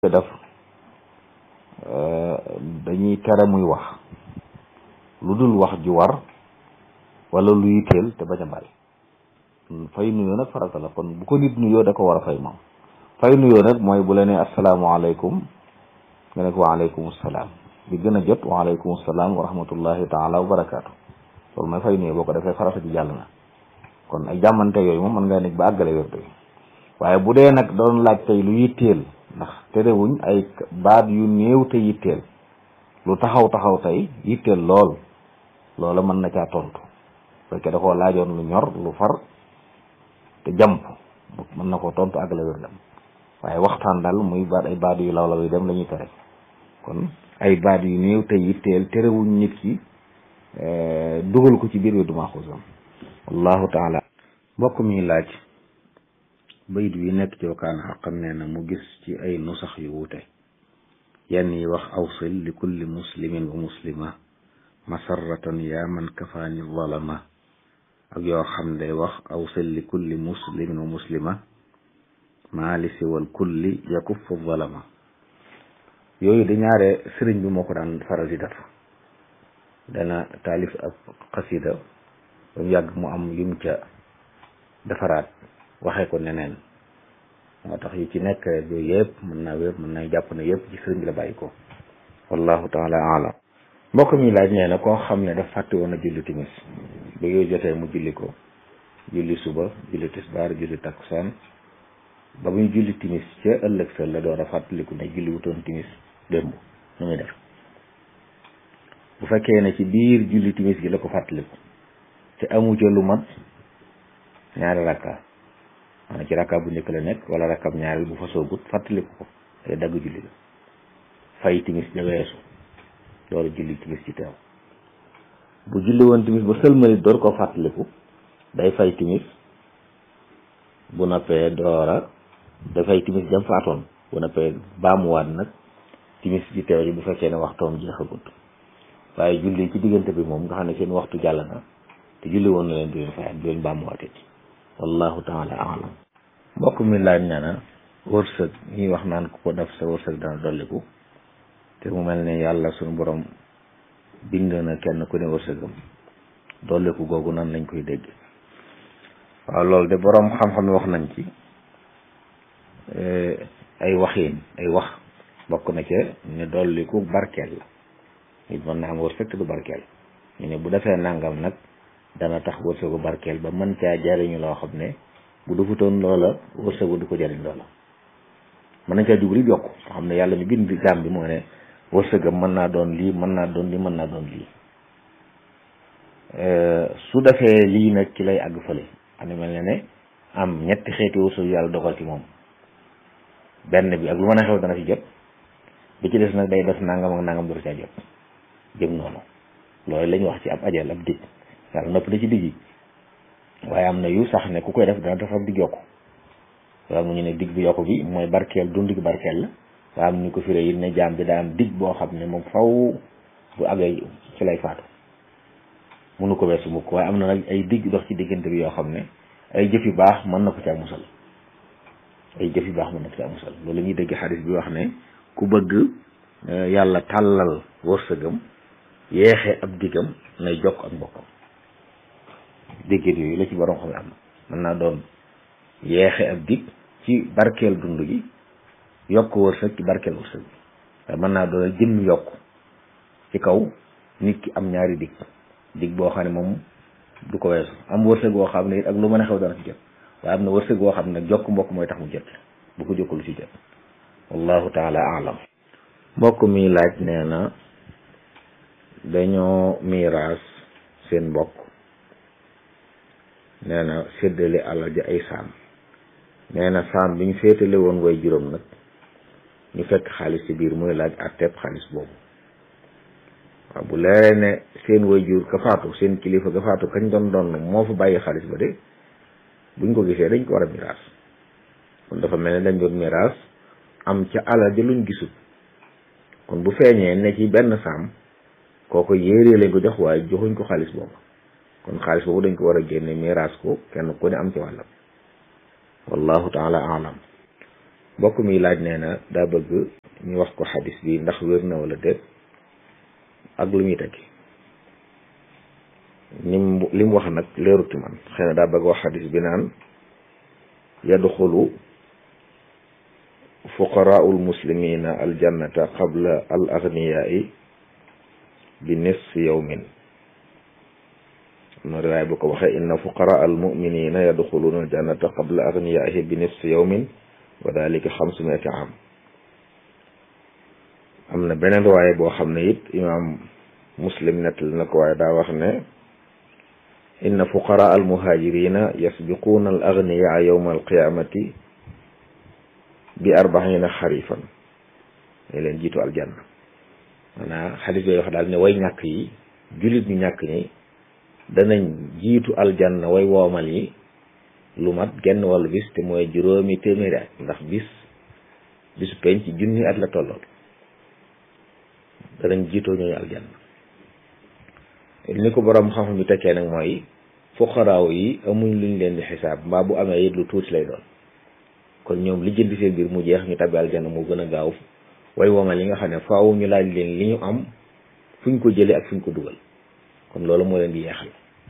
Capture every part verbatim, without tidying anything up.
def dañuy tere muy wax lu dul wax ju war wala lu yitteel te bañ a bari fay nuyoo nag farata la kon bu ko nit nuyoo da ko war a fay moom fay nuyoo nag mooy bu la nee asalaamaaleykum nga ne ko waaleykum salaam bi gën a jot waaleykum salaam wa rahmatullahi taala wa barakaatu loolu mooy fay nuyoo boo ko defee farata ji jàll na kon ay jàmmante yooyu moom mën ngaa nekk ba àggale wér doy waaye bu dee nag doon laaj tey lu yitteel ndax terewuñ ay baat yu néew te yitteel lu taxaw taxaw tey yitteel lool loola mën na caa tontu fekkee da koo laajoon lu ñor lu far te jàmp mën na koo tontu àggale wér dem waaye waxtaan daal muy baat ay baat yu law law yu dem la ñuy tere kon ay baat yu néew te yitteel terewuñ nit ki dugal ko ci biir wi duma xusam wallahu taala mbokk mi laaj bayit wi nekk ci wakaana xaqan nee na mu gis ci ay nusax yu wuute yenn yi wax awsil li kulli muslimin wa muslima masarratan yaa man kafaani zalama ak yoo xam day wax awsil li kulli muslimin wa muslima maali siwal kulli yakuffu zalama yooyu di ñaare sëriñ bi moo ko daan faral di def dana taalif ab xasida ba mu yàgg mu am yum ca defaraat waxee ko neneen moo tax yi ci nekk yooyu yëpp mën naa wér mën naa jàpp ne yëpp ci sëriñ bi la bàyyi ko wallahu taala alam mbokk mi laaj nee na koo xam ne daf fàtte woon a julli timis ba yooyu jotee mu julli ko julli suba julli tisbaar julli takkusaan ba muy julli timis ca ëllëg sa la door a fàttaliku ne julli wutoon timis démb nu muy def bu fekkee ne ci biir julli timis gi la ko fàttaliku te amu ca lu mat ñaari rakka maanaam ci rakka bu njëkk la nekk wala rakkab ñaareel bu fa soogut fàttaliku ko day dagg julli la fay timis ja weesu door a julli timis ci teew bu julli woon timis ba sëlmalit door koo fàttaliku day fay timis bu noppee doora day fay timis jam faatoon bu noppee baamuwaat nag timis ci teew ji bu fekkee ne waxtoom jeexagut waaye julli ci diggante bi moom nga xam ne seen waxtu jàll na te julli woon na leen di leen fayaat di leen baamuwaatee ci wallahu taala alam mbokk mi laaj nee na wërsëg ñuy wax naan ku ko def sa wërsëg dana dolliku te mu mel ne yàlla suñu borom bind na kenn ku ne wërsëgam dolliku googu nan lañ koy dégg waaw loolu de borom xam-xam wax nañ ci ay waxiin ay wax bokk na ca ne dolliku barkeel la nit mën na am wërsëg te du barkeel ñu ne bu defee nangam nag dana tax wërsëgu barkeel ba mën caa jariñu loo xam ne bu defutoon loola wërsëgu du ko jariñ loola mën nañ caa jubli yokku nga xam ne yàlla mi bind jaam bi moo ne wërsëgam mën naa doon lii mën naa doon lii mën naa doon lii su defee lii nag ci lay àgg fële xam ne mel ne ne am ñetti xeeti wërsëg yàlla dogal ci moom benn bi ak lu mën a xew dana ci jot bi ci des nag day def nangam ak nangam dootu caa jot jëm noonu loolu lañ wax ci ab ajal ab dig yàlla nopp na ci digg yi waaye am na yu sax ne ku koy def dana def ab dig yokku waaye mu ñu ne dig bi yokku bi mooy barkeel dund gi barkeel la waaye am ñu ko firee yi ne jaam bi daa am dig boo xam ne moom faw bu àggee ci lay faatu mënu ko weesu mukk waaye am na nag ay dig dox ci diggante bi yoo xam ne ay jëf yu baax mën na ko caa musal ay jëf yu baax mën na ko caa musal loolu la ñuy dégg xadis bi wax ne ku bëgg yàlla tàllal wërsëgam yeexe ab digam nay jokk ak mbokkam déggéet yooyu la ci borom xam ne am na mën naa doon yeexe ab dig ci barkeel dund gi yokk wërsëg ci barkeel wërsëg bi waaye mën naa doon jëmm yokk ci kaw nit ki am ñaari dig dig boo xam ne moom du ko weesu am wërsëg boo xam ne it ak lu mën a xew dana ci jot waaye am na wërsëg boo xam ne jokk mbokk mooy tax mu jot bu ko jokkul ci jot wallahu taala alam mbokk mi laaj nee na dañoo miiraas seen mbokk nee na séddale alal ji ay saam nee na saam bi ñu féetale woon way juróom nag ñu fekk xaalis ci biir muy laaj àtteeb xaalis boobu waaw bu leeree ne seen way jur ka faatu seen kilifa ka faatu kañ doon doon moo fa bàyyi xaalis ba de buñ ko gisee dañ ko war a miiraas kon dafa mel ne dañ doon miiraas am ca alal ji luñ gisul kon bu feeñee ne ci benn saam kooko yéeree lañ ko jox waaye joxuñ ko xaalis boobu kon xaalis boobu dañ ko war a génne miiraas ko kenn ku ne am ci wàllam wallahu taala alam mbokk mi laaj nee na daa bëgg ñu wax ko xadis bi ndax wér na wala déet ak lu muy tekki nim li mu wax nag leeruti man xëy na daa bëgg wax xadis bi naan yadxulu fuqaraul muslimina aljannata qabla al agniyaai bi nisfi yawmin no riwaay bu ko waxee inna fuqara al muminina yadxuluna aljannata qabla agniyaaihi bi nisfi yawmin wa dalika xamsumiati am am na beneen riwaay boo xam ne it imaam muslim nettali na ko waaye daa wax ne inna fuqara al muhajirina yasbiquuna al agniyaa yawma alqiyamati bi arbaina xarifan ne leen jiitu aljanna maanaam xadis bay wax daal ne way ñàkk yi jullit ñu ñàkk ñi danañ jiitu aljanna way woomal yi lu mat genn wàllu bis te mooy juróomi téeméeri at ndax bis bisu penc ci junni at la tollool danañ jiitoo ñooñu aljanna ni ko borom xam-xam bi tekkee nag mooy fuqaraaw yi amuñ luñ leen di xisaab mbaa bu amee it lu tuuti lay doon kon ñoom li jënd seen biir mu jeex ñu tabbi aljanna moo gën a gaaw way womal yi nga xam ne faaw ñu laaj leen li ñu am fuñ ko jëlee ak fuñ ko dugal kon loolu moo leen di yeexal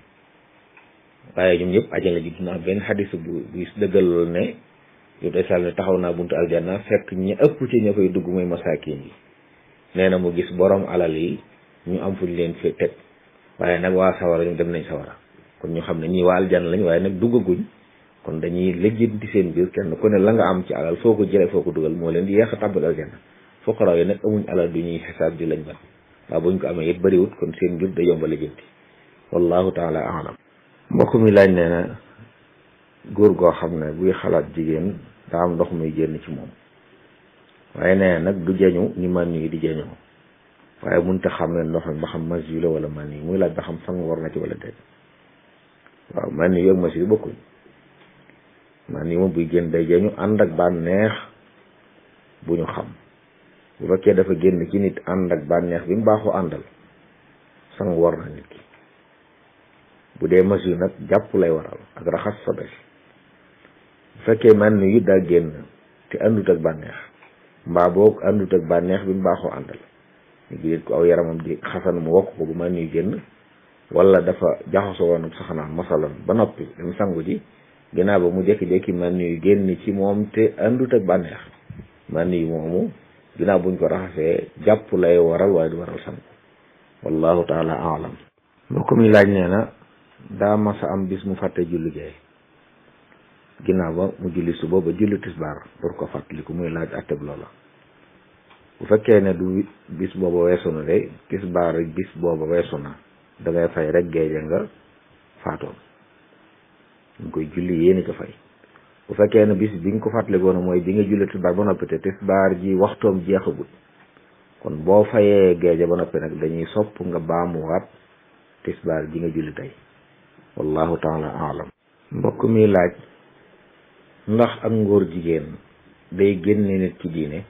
waaye ñoom ñëpp ajana ji dina benn xadis bu bu dëggal loolu ne yow day sàll ne taxaw naa buntu aljanna fekk ñi ëpp ci ña fay dugg mooy masaakin yi nee na mu gis borom alal yi ñu am fuñ leen fi teg waaye nag waa sawara ñu dem nañ sawara kon ñu xam ne ñii waa aljanna lañ waaye nag duggaguñ kon dañuy lijjanti seen biir kenn ku ne la nga am ci alal foo ko jëlee foo ko dugal moo leen di yeex a tàbbal aljanna fuqaraaw yi nag amuñ alal du ñuy xisaab di lañ ban waaw buñ ko amee it bëriwut kon seen biir da yomba lijjanti wallahu taala alam mbokk mi laaj nee na góor goo xam ne buy xalaat jigéen daa am ndox muy génn ci moom waaye nee nag du jeñu ni man yi di jeñoo waaye mënut a xam ne ndox mi ba xam mas yu la wala man yi muy laaj ba xam sang war na ci wala déet waaw man yi ak mas yu bokkuñ man yi moom buy génn day jeñu ànd ak bànneex bu ñu xam bu fekkee dafa génn ci nit ànd ak bànneex bi mu baaxoo àndal sang war na nit ki bu dee mas yu nag jàpp lay waral ak raxas sobe bu fekkee man yi daa génn te àndut ak bànneex mbaa boog àndut ak bànneex bi mu baaxoo àndal ñu gis ko aw yaramam di xasan mu wokk ko bu man yu génn wala dafa jaxasoo woon saxanaan masalan ba noppi dem sangu ji ginnaaw ba mu jékki-jékki man yu génn ci moom te àndut ak bànneex man yu moomu ginnaaw buñ ko raxasee jàpp lay waral waaye du waral sangu wallahu taala alam mbokk mi laaj nee na daa masa am bis mu fàtte julli gee ginnaaw ba mu julli suba ba julli tisbaar pour ko fàttaliku muy laaj atteb loola bu fekkee ne du bis booba weesu na de tisbaar bis booba weesu na da ngay fay rek géeje nga faatoon ñu koy julli yéeni ko fay bu fekkee ne bis bi nga ko fàttalikoon mooy bi nga julli tisbaar ba noppi te tisbaar ji waxtoom jeexagut kon boo fayee géeje ba noppi nag dañuy sopp nga baamuwaat tisbaar ji nga julli tey wallahu taala alam mbokk mi laaj ndax ak ngóor jigéen day génne nit ci diine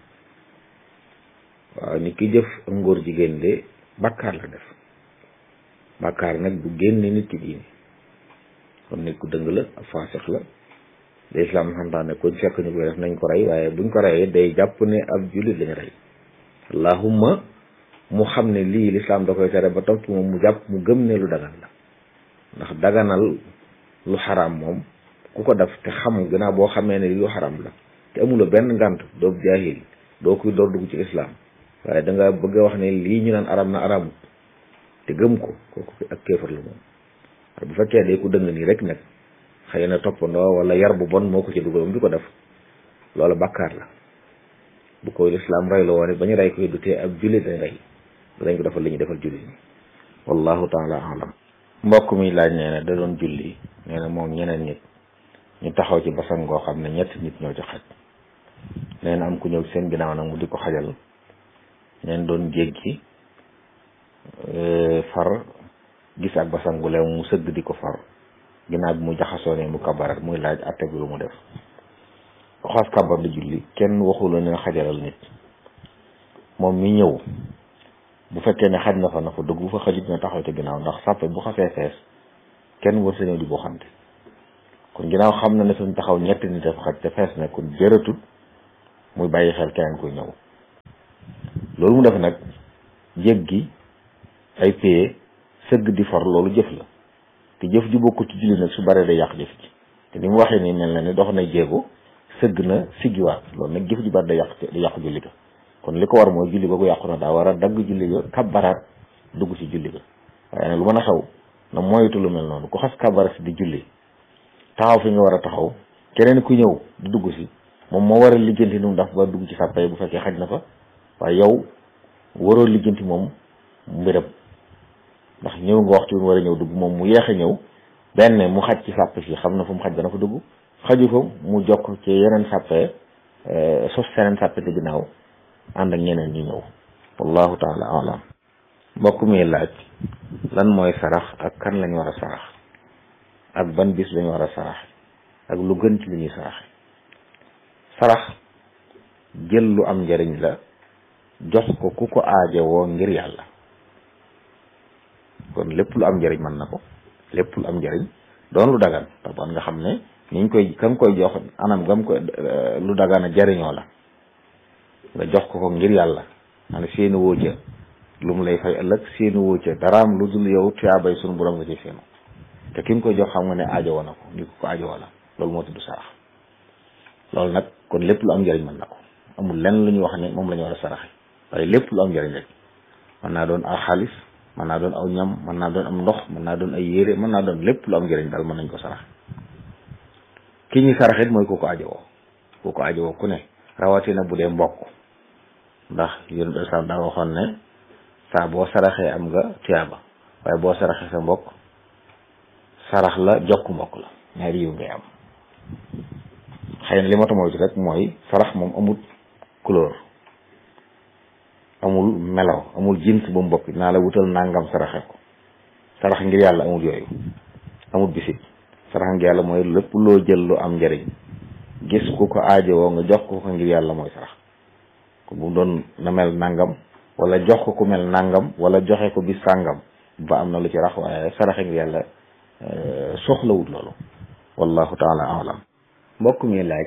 waaw nit ki jëf ak ngóor jigéen de bàkkaar la def bàkkaar nag du génne nit ci diine kon nit ku dëng la ak faasix la lislaam xamtaane kuñ fekk ñu koy def nañ ko rey waaye buñ ko reyee day jàpp ne ab jullit lañu rey allahumma mu xam ne lii lislaam da koy tere ba topp moom mu jàpp mu gëm ne lu dagan la ndax daganal lu xaraam moom ku ko def te xam gannaaw boo xamee ne lu xaraam la te amuloo benn ngànt doo jaahil doo koy door dugg ci islaam waaye da nga bëgg a wax ne lii ñu naan aram na aramut te gëm ko kooku ak kéefar la moom bu fekkee day ku dëng nii rek nag xëy na toppandoo wala yar bu bon moo ko ci dugal moom di ko def loolu bàkkaar la bu koy lislaam rey la woon ba ñu rey koy du tee ab jullit dañ rey dañ ko defal li ñuy defal jullit ñi wallahu taala alam mbokk mi laaj nee na da doon julli nee na moom ñeneen nit ñu taxaw ci basan goo xam ne ñetti nit ñoo ci xaj nee na am ku ñëw seen ginnaaw nag mu di ko xajal neen doon jéggi far gis ak basan gu leew mu sëgg di ko far ginnaaw bi mu jaxasoo ne mu kabarat muy laaj atte bi lu mu def xas kabar di julli kenn waxula ne xajalal nit moom mi ñëw bu fekkee ne xaj na fa na fa dugg bu fa xajit na taxaw ci ginnaaw ndax sàppe bu xasee fees kenn war sa ñëw di boo xamte kon ginnaaw xam na ne suñ taxaw ñetti nit dafa xaj te fees na kon jëratut muy bàyyi xel keneen koy ñëw. loolu mu def nag jéggi ay paye sëgg di for loolu jëf la te jëf ju bokkul ci julli nag su bare day yàq jëf ji te ni mu waxee nii mel na ni dox na jéego sëgg na siggiwaat loolu nag jëf ju bare day yàq day yàq julli ga kon li ko war mooy julli ba ko yàqu na daa war a dagg julli ga kabbaraat dugg ci julli ga waaye nag lu mën a xaw na moytu lu mel noonu ku xas kabbaraat si di julli taxaw fi nga war a taxaw keneen ku ñëw di dugg si moom moo war a lijjanti nu mu daf ba dugg ci sàppay bu fekkee xaj na fa waaye yow waroo lijjanti moom mbiram ndax ñëw nga waxtu bi mu war a ñëw dugg moom mu yeex a ñëw benn mu xaj ci sàpp si xam na fu mu xaj dana fa dugg xaju fa mu jokk ci yeneen sàppe sos seneen sàppe te ginnaaw ànd ak ñeneen ñi ñëw wallahu taala alam mbokk mi laaj lan mooy sarax ak kan lañ war a sarax ak ban bis lañ war a sarax ak lu gën ci li ñuy saraxe sarax jël lu am njariñ la jox ko ku ko aajowoo ngir yàlla kon lépp lu am njariñ mën na ko lépp lu am njariñ doon lu dagan taban nga xam ne niñ koy ka nga koy jox anam gam koy lu dagan a jariñoo la nga jox ko ko ngir yàlla man seeni woo ca lu mu lay fay ëllëg seeni woo ca daraam lu dul yow tuyaabay sunu borom nga ci seenu te ki nga koy jox xam nga ne aajowoo na ko ni ko ko aajowoo la loolu moo tudd sarax loolu nag kon lépp lu am njariñ mën na ko amul lenn lu ñuy wax ne moom la ñu war a saraxe waaye lépp lu am njariñ rek mën naa doon aw xaalis mën naa doon aw ñam mën naa doon am ndox mën naa doon ay yére mën naa doon lépp lu am njariñ daal mën nañ ko saraxe ki ñuy saraxit mooy ku ko aajowoo ku ko aajowoo ku ne rawatina bu dee mbokk ndax yéen islam daa waxoon ne saa boo saraxee am nga tiyaaba waaye boo saraxee sa mbokk sarax la jokk mbokk la ñaari yiw ngay am xëy na li ma tamoytu rek mooy sarax moom amul couleur amul melaw amul jins bu mbokk naa la wutal nangam saraxe ko sarax ngir yàlla amul yooyu amul bisit sarax ngir yàlla mooy lépp loo jël lu am njariñ gis ku ko aajowoo nga jox ko ko ngir yàlla mooy sarax ko bu doon na mel nangam wala jox ko ku mel nangam wala joxe ko bis sàngam ba am na lu ci rax waaye saraxe ngir yàlla soxlawut loolu wallahu taala alam mbokk mi laaj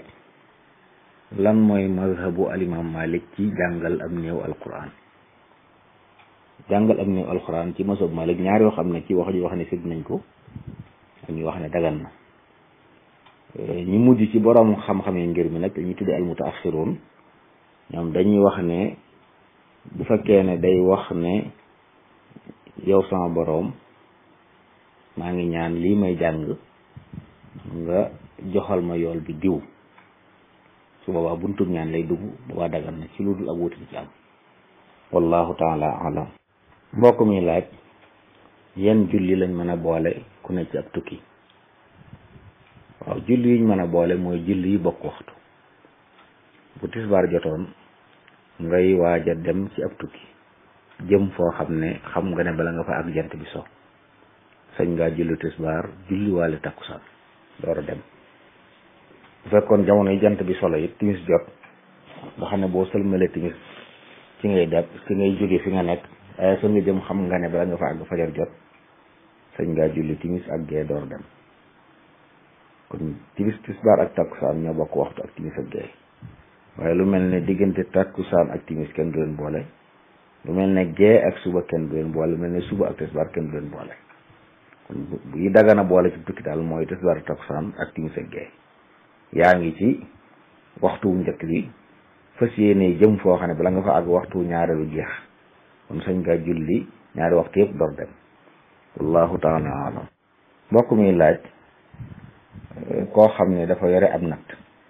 lan mooy mazhabu alimam malik ci jàngal am néew alquran jàngal am néew alquran ci mazhab malik ñaar yoo xam ne ci wax ji wax ne sib nañ ko ak ñu wax ne dagan na ñi mujj ci borom xam-xam yi ngir mi nag dañuy tudde al mutaaxiroon ñoom dañuy wax ne bu fekkee ne day wax ne yow sama boroom maa ngi ñaan lii may jàng nga joxal ma yool bi diw su boobaa buntub ñaan lay dugg boobaa dagan na ci lu dul ak wuti ci am wallahu taala alam mbokk mi laaj yan julli lañ mën a boole ku ne ci ab tukki waaw julli yiñ mën a boole mooy julli yi bokk waxtu bu tisbaar jotoon ngay waaj a dem ci ab tukki jëm foo xam ne xam nga ne bala nga fa ak jant bi so sañ ngaa julli tisbaar julli waale takkusaan door a dem bu fekkoon jamono yi jant bi solo it timis jot nga xam ne boo sëlmalee timis ci ngay def ci ngay jóge fi nga nekk waaye fa nga jëm xam nga ne bala nga fa àgg fajar jot sañ ngaa julli timis ak gee door dem kon timis tisbaar ak takkusaan ñoo bokk waxtu ak timis ak gee waaye lu mel ne diggante takkusaan ak timis kenn du leen boole lu mel ne gee ak suba kenn du leen boole lu mel ne suba ak tisbaar kenn du leen boole kon bu yi dagana boole ci tukki daal mooy tisbaar ak takkusaan ak timis ak gee yaa ngi ci waxtu wu njëkk bi fas yéene jëm foo xam ne bala nga fa àgg waxtu ñaareelu jeex kon sañ nga julli ñaari waxtu yëpp door dem wallahu taala alam mbokk mi laaj koo xam ne dafa yore ab natt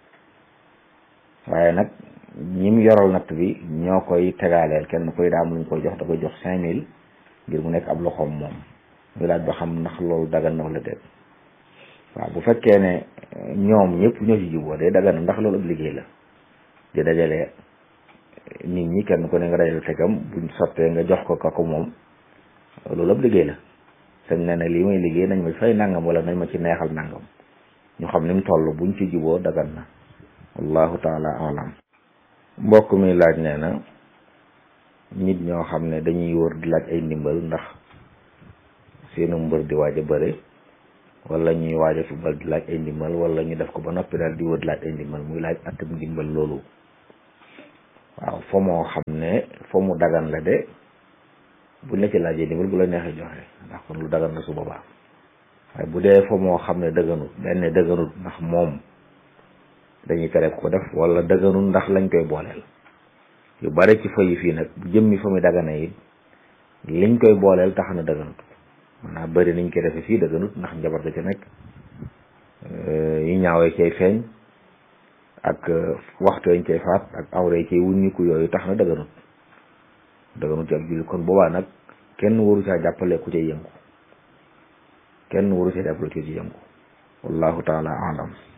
waaye nag ñim yoral natt bi ñoo koy tegaaleel kenn koy daam luñ koy jox da koy jox cinq mille ngir mu nekk ab loxoom moom muy laaj ba xam ndax loolu dagan na wala déet waaw bu fekkee ne ñoom ñëpp ñoo ci juboo day dagan ndax loolu ab liggéey la di dajale nit ñi kenn ko ne nga dajale tegam buñ sottee nga jox ko ka ko moom loolu ab liggéey la sañ na ne lii may liggéey nañ ma fay nangam wala nañ ma ci neexal nangam ñu xam ni mu toll buñ ci juboo dagan na wallahu taala alam mbokk mi laaj nee na nit ñoo xam ne dañuy wër di laaj ay ndimbal ndax seenu mbër di waaj a bëre wala ñuy waaj a football di laaj ay ndimbal wala ñu def ko ba noppi daal di wër di laaj ay ndimbal muy laaj atam ndimbal loolu waaw fo moo xam ne fo mu dagan la de buñ la ci laajee ndimbal bu la neexee joxe ndax kon lu dagan la su boobaa waaye bu dee fo moo xam ne dëgganut benn dëgganut ndax moom dañuy tere ko def wala dëgganut ndax lañ koy booleel yu bare ci fo yi fii nag bu jëmmi fa mu dagana yi liñ koy booleel tax na dëgganut maanaam bëri niñ koy defee fii dëgganut ndax njabar ga ca nekk yi ñaawee cay feeñ ak waxtu yañ cay faat ak awre cay wuññiku yooyu tax na dëgganut dëgganut ci ab jullit kon boobaa nag kenn waru caa jàppale ku cay yëngu kenn waru caa jàppale ku ci yëngu wallahu taala alam